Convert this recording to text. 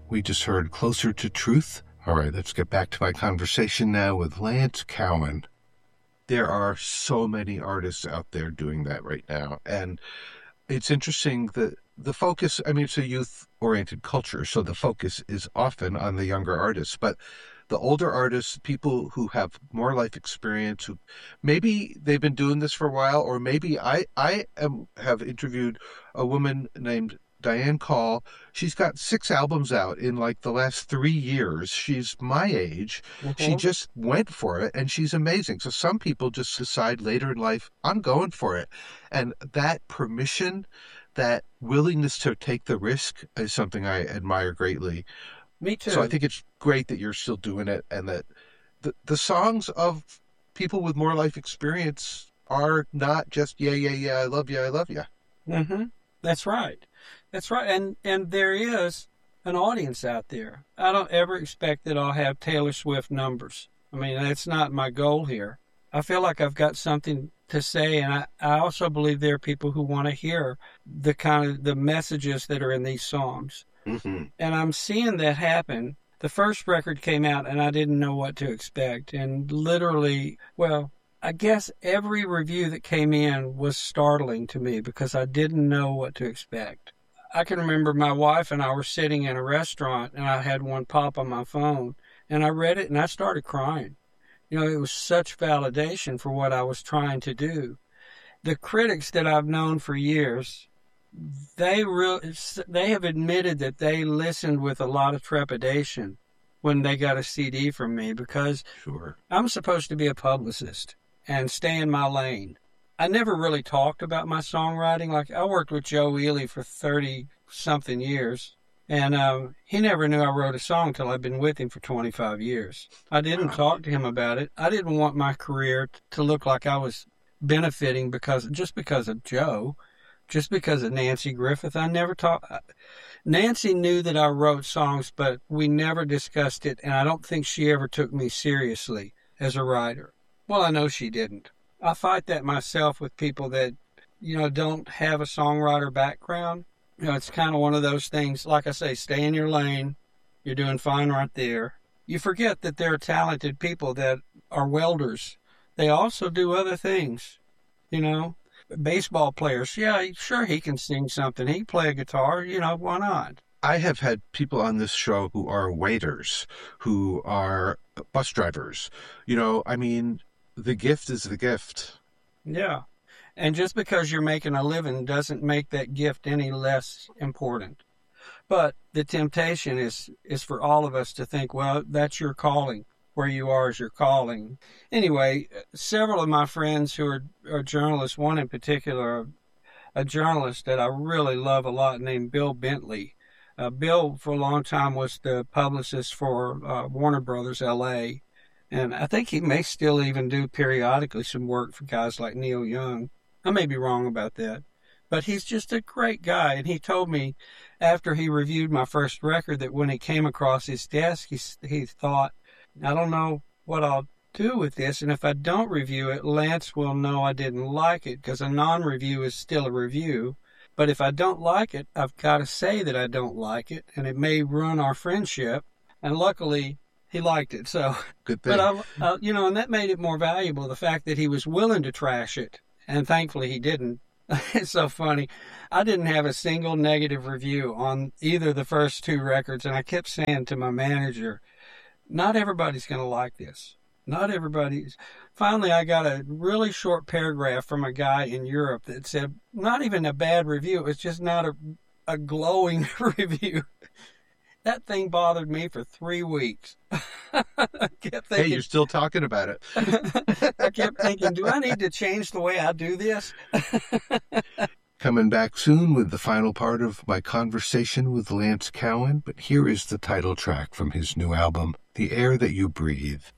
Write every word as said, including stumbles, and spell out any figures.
We just heard Closer to Truth. All right, let's get back to my conversation now with Lance Cowan. There are so many artists out there doing that right now. And it's interesting that the focus, I mean, it's a youth-oriented culture, so the focus is often on the younger artists. But the older artists, people who have more life experience, who maybe they've been doing this for a while, or maybe I, I am, have interviewed a woman named Diane Call. She's got six albums out in like the last three years. She's my age. Mm-hmm. She just went for it, and she's amazing. So some people just decide later in life, I'm going for it. And that permission, that willingness to take the risk is something I admire greatly. Me too. So I think it's great that you're still doing it, and that the, the songs of people with more life experience are not just, yeah, yeah, yeah, I love you, I love you. Mm-hmm. That's right. That's right. And and there is an audience out there. I don't ever expect that I'll have Taylor Swift numbers. I mean, that's not my goal here. I feel like I've got something to say, and I, I also believe there are people who want to hear the kind of the messages that are in these songs. Mm-hmm. And I'm seeing that happen. The first record came out, and I didn't know what to expect. And literally, well, I guess every review that came in was startling to me because I didn't know what to expect. I can remember my wife and I were sitting in a restaurant, and I had one pop on my phone, and I read it, and I started crying. You know, it was such validation for what I was trying to do. The critics that I've known for years, they real they have admitted that they listened with a lot of trepidation when they got a C D from me, because sure. I'm supposed to be a publicist and stay in my lane. I never really talked about my songwriting. Like, I worked with Joe Ely for thirty-something years, and um, he never knew I wrote a song till I'd been with him for twenty-five years. I didn't talk to him about it. I didn't want my career to look like I was benefiting because just because of Joe. Just because of Nancy Griffith. I never talked. Nancy knew that I wrote songs, but we never discussed it, and I don't think she ever took me seriously as a writer. Well, I know she didn't. I fight that myself with people that, you know, don't have a songwriter background. You know, it's kind of one of those things, like I say, stay in your lane. You're doing fine right there. You forget that there are talented people that are welders. They also do other things, you know. Baseball players, yeah, sure, he can sing something. He can play a guitar, you know, why not? I have had people on this show who are waiters, who are bus drivers. You know, I mean, the gift is the gift. Yeah. And just because you're making a living doesn't make that gift any less important. But the temptation is, is for all of us to think, well, that's your calling. Where you are is your calling. Anyway, several of my friends who are, are journalists, one in particular, a journalist that I really love a lot named Bill Bentley. Uh, Bill, for a long time, was the publicist for uh, Warner Brothers L A, and I think he may still even do periodically some work for guys like Neil Young. I may be wrong about that, but he's just a great guy, and he told me after he reviewed my first record that when it came across his desk, he, he thought, I don't know what I'll do with this, and if I don't review it, Lance will know I didn't like it, because a non-review is still a review. But if I don't like it, I've got to say that I don't like it, and it may ruin our friendship. And luckily, he liked it. So, good thing. But I, uh, you know, and that made it more valuable, the fact that he was willing to trash it, and thankfully he didn't. It's so funny. I didn't have a single negative review on either of the first two records, and I kept saying to my manager, not everybody's going to like this. Not everybody's. Finally, I got a really short paragraph from a guy in Europe that said, not even a bad review. It's just not a, a glowing review. That thing bothered me for three weeks. I kept thinking, hey, you're still talking about it. I kept thinking, do I need to change the way I do this? Coming back soon with the final part of my conversation with Lance Cowan, but here is the title track from his new album, The Air That You Breathe.